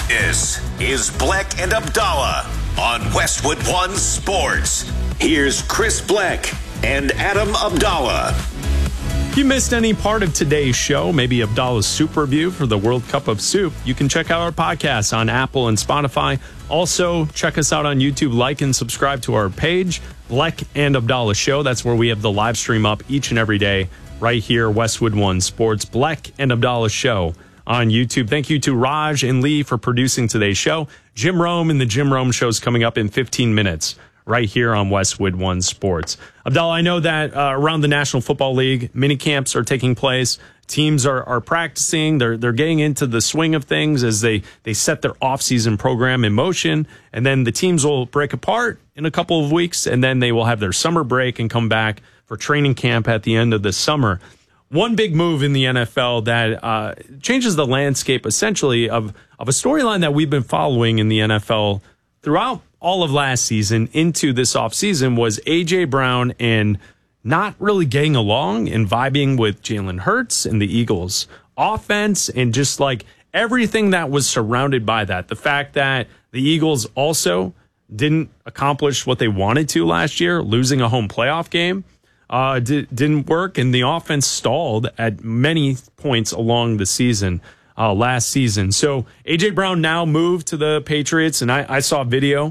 This is Bleck and Abdallah on Westwood One Sports. Here's Chris Bleck and Adam Abdallah. If you missed any part of today's show, maybe Abdallah's soup review for the World Cup of Soup, you can check out our podcast on Apple and Spotify. Also, check us out on YouTube. Like and subscribe to our page, Bleck and Abdallah Show. That's where we have the live stream up each and every day right here, Westwood One Sports, Bleck and Abdallah Show on YouTube. Thank you to Raj and Lee for producing today's show. Jim Rome and the Jim Rome Show is coming up in 15 minutes right here on Westwood One Sports. Abdallah, I know that around the National Football League, mini camps are taking place. Teams are practicing. They're getting into the swing of things as they set their offseason program in motion. And then the teams will break apart in a couple of weeks, and then they will have their summer break and come back for training camp at the end of the summer. One big move in the NFL that changes the landscape essentially of a storyline that we've been following in the NFL throughout all of last season into this offseason was A.J. Brown and not really getting along and vibing with Jalen Hurts and the Eagles offense and just like everything that was surrounded by that. The fact that the Eagles also didn't accomplish what they wanted to last year, losing a home playoff game, didn't work, and the offense stalled at many points along the season last season. So A.J. Brown now moved to the Patriots, and I saw a video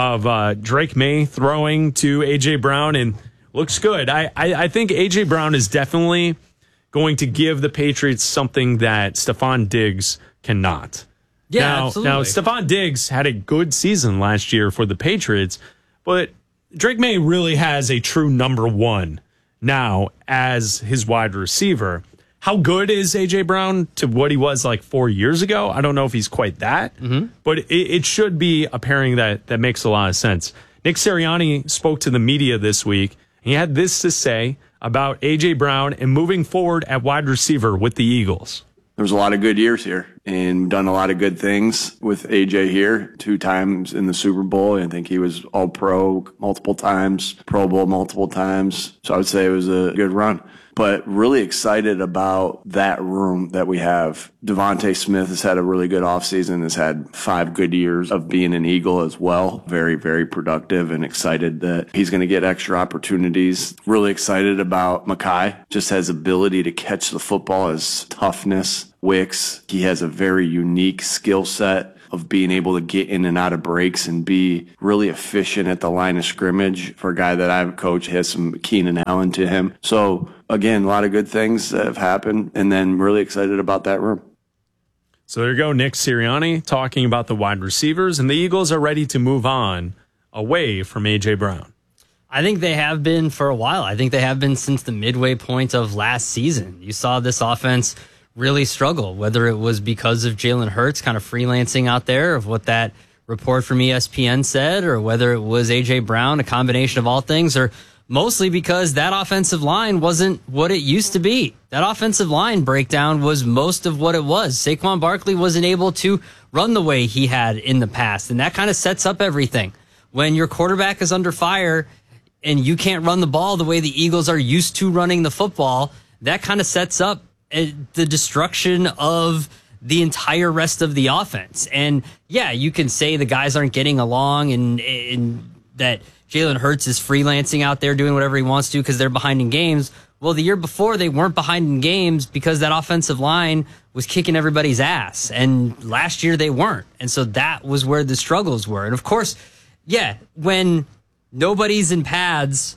of Drake May throwing to A.J. Brown, and looks good. I think A.J. Brown is definitely going to give the Patriots something that Stephon Diggs cannot. Yeah, absolutely. Now, Stephon Diggs had a good season last year for the Patriots, but Drake May really has a true number one now as his wide receiver. How good is A.J. Brown to what he was like 4 years ago? I don't know if he's quite that, but it should be a pairing that makes a lot of sense. Nick Sirianni spoke to the media this week. He had this to say about A.J. Brown and moving forward at wide receiver with the Eagles. There was a lot of good years here and done a lot of good things with AJ here. 2 times in the Super Bowl. I think he was all pro multiple times, Pro Bowl multiple times. So I would say it was a good run. But really excited about that room that we have. Devontae Smith has had a really good offseason, has had 5 good years of being an Eagle as well. Very, very productive and excited that he's going to get extra opportunities. Really excited about Mekhi. Just has ability to catch the football, his toughness. Wicks, he has a very unique skill set of being able to get in and out of breaks and be really efficient at the line of scrimmage. For a guy that I've coached, has some Keenan Allen to him. So, again, a lot of good things that have happened, and then really excited about that room. So there you go, Nick Sirianni talking about the wide receivers, and the Eagles are ready to move on away from A.J. Brown. I think they have been for a while. I think they have been since the midway point of last season. You saw this offense really struggle, whether it was because of Jalen Hurts kind of freelancing out there, of what that report from ESPN said, or whether it was A.J. Brown, a combination of all things, or mostly because that offensive line wasn't what it used to be. That offensive line breakdown was most of what it was. Saquon Barkley wasn't able to run the way he had in the past, and that kind of sets up everything. When your quarterback is under fire and you can't run the ball the way the Eagles are used to running the football, that kind of sets up the destruction of the entire rest of the offense. And yeah, you can say the guys aren't getting along and that Jalen Hurts is freelancing out there doing whatever he wants to because they're behind in games. Well, the year before they weren't behind in games because that offensive line was kicking everybody's ass. And last year they weren't. And so that was where the struggles were. And of course, yeah, when nobody's in pads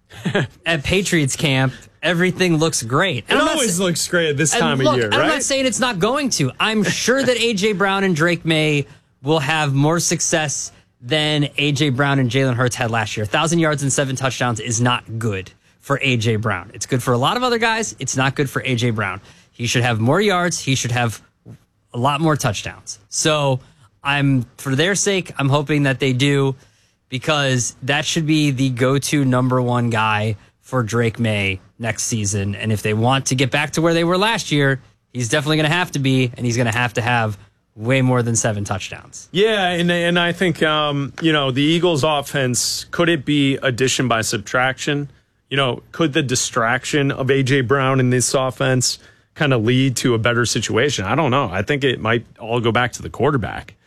at Patriots camp, everything looks great. And it always looks great at this time of year, right? I'm not saying it's not going to. I'm sure that A.J. Brown and Drake May will have more success than A.J. Brown and Jalen Hurts had last year. 1,000 yards and 7 touchdowns is not good for A.J. Brown. It's good for a lot of other guys. It's not good for A.J. Brown. He should have more yards. He should have a lot more touchdowns. So for their sake, I'm hoping that they do, because that should be the go-to number one guy for Drake May next season. And if they want to get back to where they were last year, he's definitely going to have to be, and he's going to have way more than 7 touchdowns. Yeah, and I think, the Eagles' offense, could it be addition by subtraction? Could the distraction of A.J. Brown in this offense kind of lead to a better situation? I don't know. I think it might all go back to the quarterback.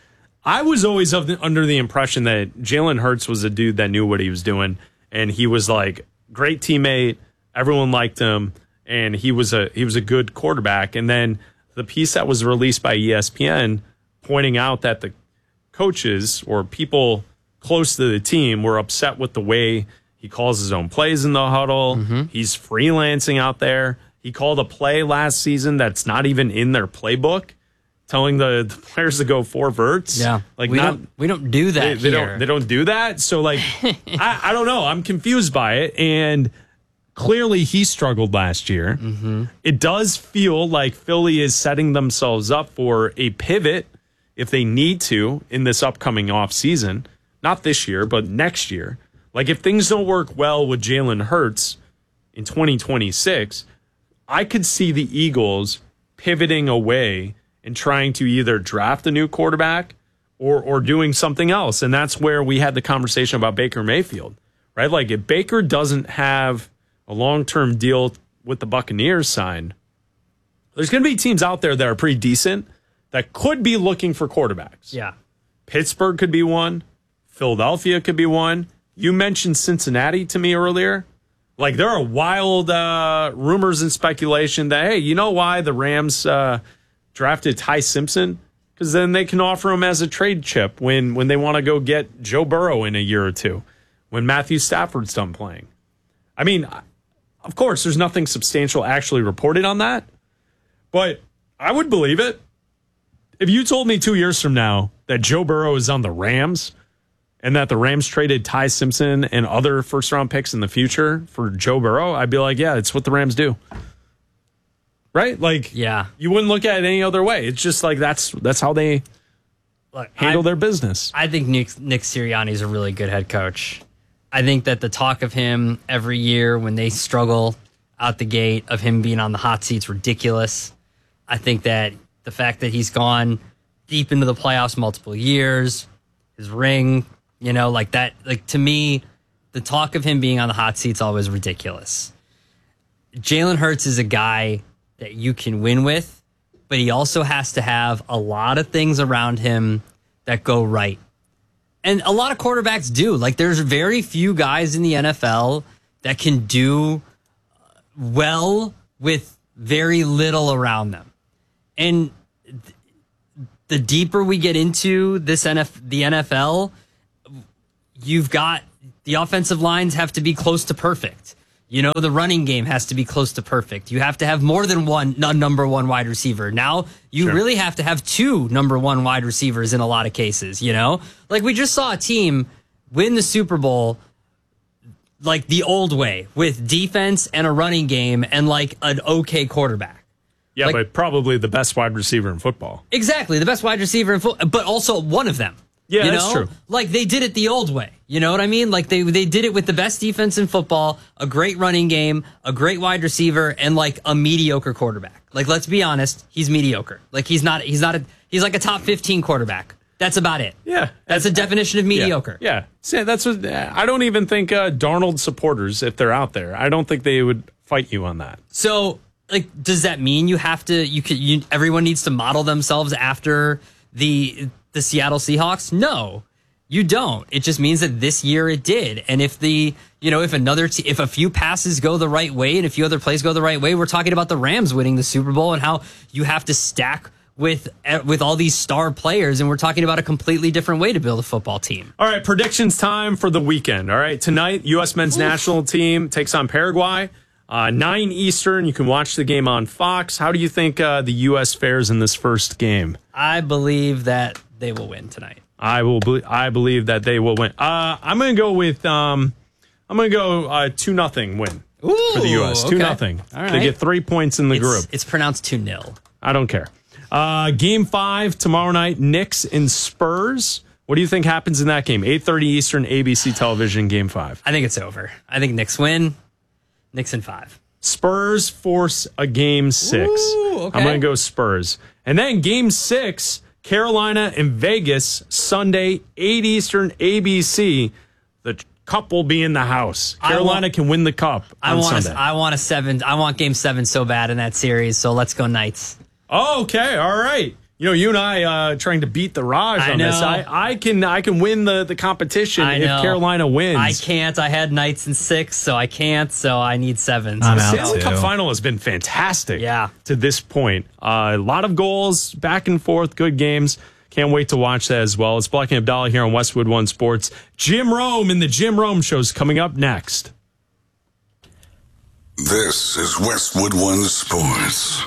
I was always under the impression that Jalen Hurts was a dude that knew what he was doing, and he was like great teammate. Everyone liked him, and he was a good quarterback. And then the piece that was released by ESPN pointing out that the coaches or people close to the team were upset with the way he calls his own plays in the huddle. Mm-hmm. He's freelancing out there. He called a play last season that's not even in their playbook, telling the players to go 4 verts. Yeah, like we don't do that here. They don't do that. So like, I don't know. I'm confused by it. And clearly he struggled last year. Mm-hmm. It does feel like Philly is setting themselves up for a pivot if they need to in this upcoming offseason. Not this year, but next year. Like if things don't work well with Jalen Hurts in 2026, I could see the Eagles pivoting away and trying to either draft a new quarterback or doing something else. And that's where we had the conversation about Baker Mayfield, right? Like if Baker doesn't have a long-term deal with the Buccaneers signed, there's going to be teams out there that are pretty decent that could be looking for quarterbacks. Yeah. Pittsburgh could be one. Philadelphia could be one. You mentioned Cincinnati to me earlier. Like there are wild rumors and speculation that, hey, you know why the Rams drafted Ty Simpson? Because then they can offer him as a trade chip when they want to go get Joe Burrow in a year or two, when Matthew Stafford's done playing. I mean, of course, there's nothing substantial actually reported on that, but I would believe it. If you told me 2 years from now that Joe Burrow is on the Rams and that the Rams traded Ty Simpson and other first-round picks in the future for Joe Burrow, I'd be like, yeah, it's what the Rams do. Right? Like, yeah, you wouldn't look at it any other way. It's just like that's how they handle their business. I think Nick Sirianni is a really good head coach. I think that the talk of him every year when they struggle out the gate of him being on the hot seat's ridiculous. I think that the fact that he's gone deep into the playoffs multiple years, his ring, like that, like to me, the talk of him being on the hot seat's always ridiculous. Jalen Hurts is a guy that you can win with, but he also has to have a lot of things around him that go right. And a lot of quarterbacks do. Like, there's very few guys in the NFL that can do well with very little around them. And the deeper we get into the NFL, you've got the offensive lines have to be close to perfect. The running game has to be close to perfect. You have to have more than one number one wide receiver. Now you really have to have 2 number 1 wide receivers in a lot of cases, Like we just saw a team win the Super Bowl like the old way with defense and a running game and like an okay quarterback. Yeah, like, but probably the best wide receiver in football. Exactly, the best wide receiver in football, but also one of them. Yeah, that's true. Like they did it the old way. You know what I mean? Like they did it with the best defense in football, a great running game, a great wide receiver, and like a mediocre quarterback. Like let's be honest, he's mediocre. Like he's like a top 15 quarterback. That's about it. Yeah, that's the definition of mediocre. Yeah. See, that's what I don't even think Darnold supporters, if they're out there, I don't think they would fight you on that. So, like, does that mean you have to? Everyone needs to model themselves after the Seattle Seahawks? No, you don't. It just means that this year it did. And if if a few passes go the right way and a few other plays go the right way, we're talking about the Rams winning the Super Bowl and how you have to stack with all these star players. And we're talking about a completely different way to build a football team. All right, predictions time for the weekend. All right, tonight, U.S. men's national team takes on Paraguay. 9 Eastern. You can watch the game on Fox. How do you think the U.S. fares in this first game? I believe that they will win tonight. I believe that they will win. I'm going to go with 2-0 win for the U.S. 2-0. All right. They get 3 points in the group. It's pronounced 2-0. I don't care. Game 5 tomorrow night. Knicks and Spurs. What do you think happens in that game? 8:30 Eastern, ABC television. Game 5. I think it's over. I think Knicks win. Knicks in 5. Spurs force a game 6. Ooh, okay. I'm going to go Spurs. And then game 6, Carolina and Vegas, Sunday, 8 Eastern, ABC. The cup will be in the house. Carolina can win the cup on Sunday. I want game 7 so bad in that series, so let's go Knights. Okay, all right. You and I trying to beat the Raj on this. I can win the competition if Carolina wins. I can't. I had Knights in 6, so I can't. So I need 7. The Stanley Cup final has been fantastic. Yeah. To this point, a lot of goals, back and forth, good games. Can't wait to watch that as well. It's Black and Abdallah here on Westwood One Sports. Jim Rome and the Jim Rome Show's coming up next. This is Westwood One Sports.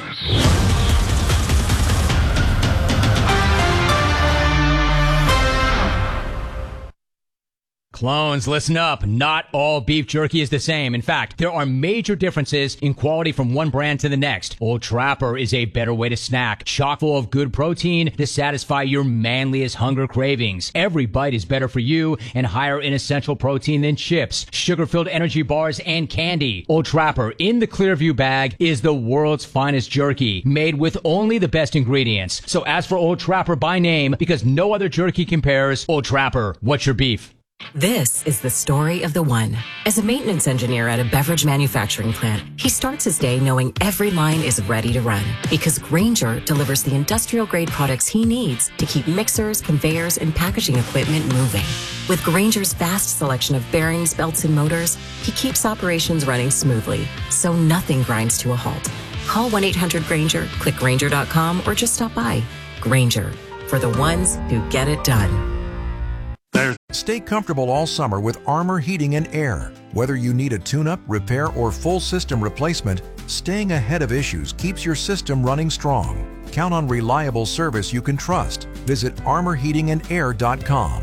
Clones, listen up. Not all beef jerky is the same. In fact, there are major differences in quality from one brand to the next. Old Trapper is a better way to snack, chock full of good protein to satisfy your manliest hunger cravings. Every bite is better for you and higher in essential protein than chips, sugar-filled energy bars, and candy. Old Trapper in the Clearview bag is the world's finest jerky, made with only the best ingredients. So ask for Old Trapper by name because no other jerky compares. Old Trapper, what's your beef? This is the story of the one. As a maintenance engineer at a beverage manufacturing plant, he starts his day knowing every line is ready to run because Grainger delivers the industrial-grade products he needs to keep mixers, conveyors, and packaging equipment moving. With Grainger's vast selection of bearings, belts, and motors, he keeps operations running smoothly, so nothing grinds to a halt. Call 1-800-GRAINGER, click Grainger.com, or just stop by. Grainger, for the ones who get it done. Stay comfortable all summer with Armor Heating and Air. Whether you need a tune-up, repair, or full system replacement, staying ahead of issues keeps your system running strong. Count on reliable service you can trust. Visit armorheatingandair.com.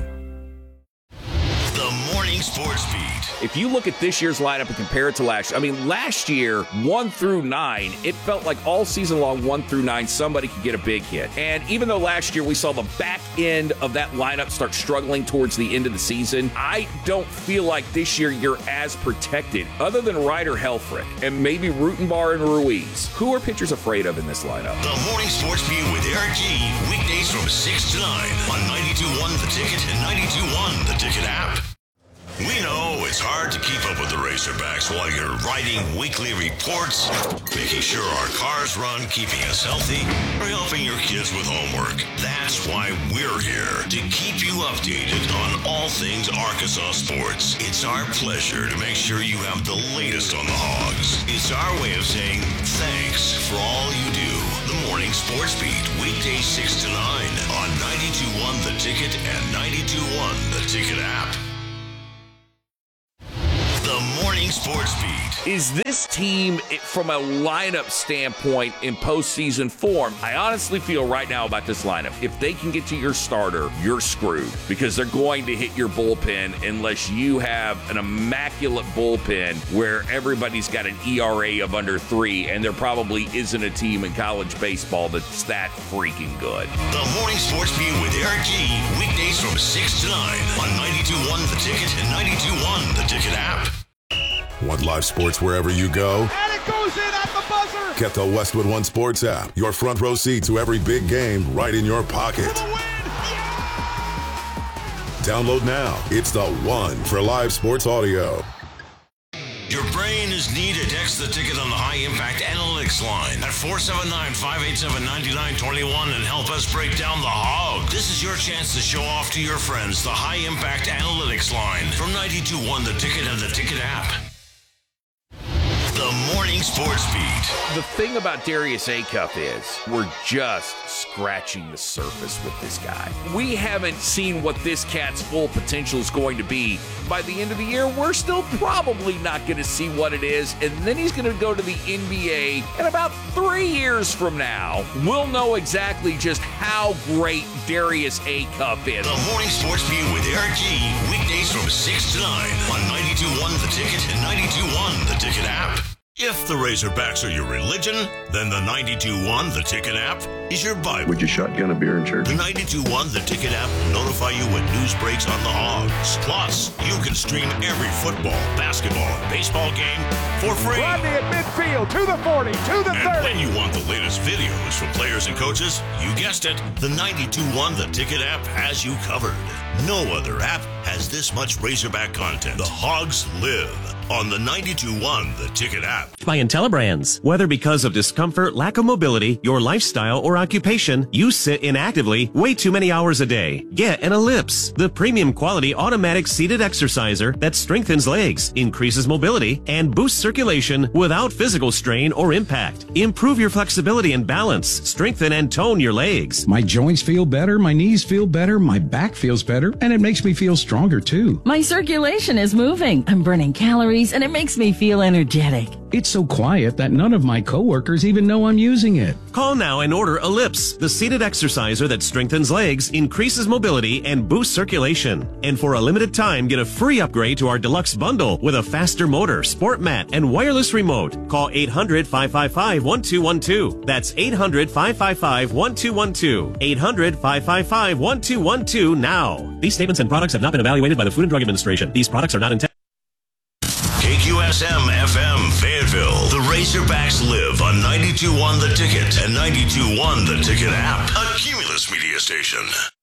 The Morning Sports Beat. If you look at this year's lineup and compare it to last year, 1 through 9, it felt like all season long, 1 through 9, somebody could get a big hit. And even though last year we saw the back end of that lineup start struggling towards the end of the season, I don't feel like this year you're as protected, other than Ryder Helfrich and maybe Rutenbar and Ruiz. Who are pitchers afraid of in this lineup? The Morning Sports Beat with Eric G. Weekdays from 6 to 9 on 92.1 The Ticket and 92.1 The Ticket app. We know it's hard to keep up with the Razorbacks while you're writing weekly reports, making sure our cars run, keeping us healthy, or helping your kids with homework. That's why we're here, to keep you updated on all things Arkansas sports. It's our pleasure to make sure you have the latest on the Hogs. It's our way of saying thanks for all you do. The Morning Sports Beat, weekdays 6 to 9 on 92.1 The Ticket and 92.1 The Ticket app. The Morning Sports Beat. Is this team, from a lineup standpoint, in postseason form? I honestly feel right now about this lineup, if they can get to your starter, you're screwed, because they're going to hit your bullpen unless you have an immaculate bullpen where everybody's got an ERA of under 3, and there probably isn't a team in college baseball that's that freaking good. The Morning Sports Beat with Eric G. Weekdays from 6 to 9 on 92.1 The Ticket and 92.1 The Ticket app. Want live sports wherever you go? And it goes in at the buzzer! Get the Westwood One Sports app. Your front row seat to every big game right in your pocket. For the win! Yeah! Download now. It's the one for live sports audio. Your brain is needed. Text the ticket on the High Impact Analytics line at 479-587-9921 and help us break down the Hog. This is your chance to show off to your friends the High Impact Analytics line from 92.1 The Ticket and the Ticket app. The Morning Sports Beat. The thing about Darius Acuff is we're just scratching the surface with this guy. We haven't seen what this cat's full potential is going to be. By the end of the year, we're still probably not going to see what it is, and then he's going to go to the NBA, and about 3 years from now, we'll know exactly just how great Darius Acuff is. The Morning Sports Beat with Eric G. Weekdays from 6 to 9 on 92.1 The Ticket and 92.1 The Ticket app. If the Razorbacks are your religion, then the 92.1 The Ticket app is your Bible. Would you shotgun a beer in church? The 92.1 The Ticket app will notify you when news breaks on the Hogs. Plus, you can stream every football, basketball, and baseball game for free. Rodney at midfield, to the 40, to the 30. And when you want the latest videos from players and coaches, you guessed it, the 92.1 The Ticket app has you covered. No other app has this much Razorback content. The Hogs live. on the 92.1 The Ticket app. By IntelliBrands. Whether because of discomfort, lack of mobility, your lifestyle, or occupation, you sit inactively way too many hours a day. Get an Ellipse, the premium quality automatic seated exerciser that strengthens legs, increases mobility, and boosts circulation without physical strain or impact. Improve your flexibility and balance, strengthen and tone your legs. My joints feel better, my knees feel better, my back feels better, and it makes me feel stronger too. My circulation is moving. I'm burning calories, and it makes me feel energetic. It's so quiet that none of my coworkers even know I'm using it. Call now and order Ellipse, the seated exerciser that strengthens legs, increases mobility, and boosts circulation. And for a limited time, get a free upgrade to our deluxe bundle with a faster motor, sport mat, and wireless remote. Call 800-555-1212. That's 800-555-1212. 800-555-1212 now. These statements and products have not been evaluated by the Food and Drug Administration. These products are not intended. KQSM FM Fayetteville. The Razorbacks live on 92.1 The Ticket and 92.1 The Ticket app. A Cumulus media station.